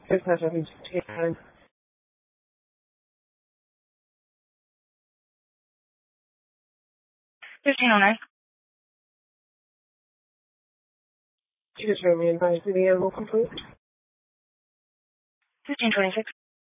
If that doesn't take time. $15.09. You determine me advise me the animal complete. $15.26.